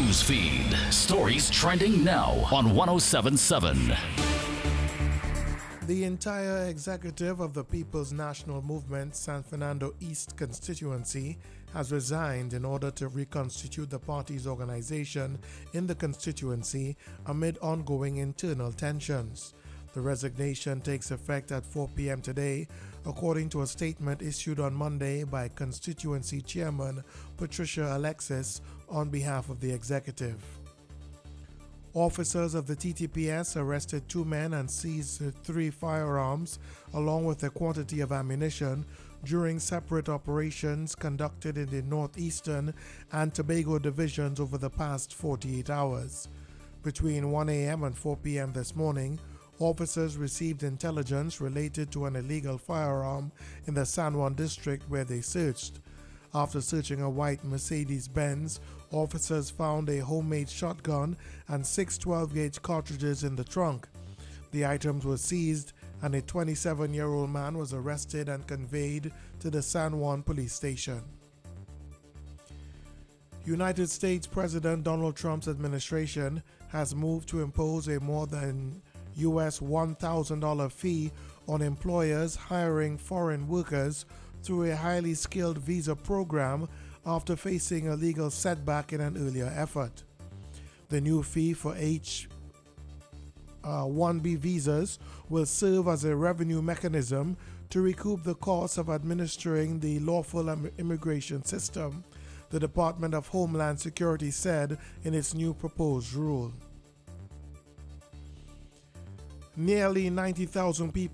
news feed. Stories trending now on 1077. The entire executive of the People's National Movement San Fernando East constituency has resigned in order to reconstitute the party's organization in the constituency amid ongoing internal tensions. The resignation takes effect at 4 p.m. today, according to a statement issued on Monday by constituency chairman Patricia Alexis on behalf of the executive. Officers of the TTPS arrested 2 men and seized 3 firearms along with a quantity of ammunition during separate operations conducted in the Northeastern and Tobago divisions over the past 48 hours. Between 1 a.m. and 4 p.m. this morning, officers received intelligence related to an illegal firearm in the San Juan district where they searched. After searching a white Mercedes-Benz, officers found a homemade shotgun and 6 12-gauge cartridges in the trunk. The items were seized and a 27-year-old man was arrested and conveyed to the San Juan police station. United States President Donald Trump's administration has moved to impose a more than US $1,000 fee on employers hiring foreign workers through a highly skilled visa program after facing a legal setback in an earlier effort. The new fee for H-1B visas will serve as a revenue mechanism to recoup the costs of administering the lawful immigration system, the Department of Homeland Security said in its new proposed rule. Nearly 90,000 people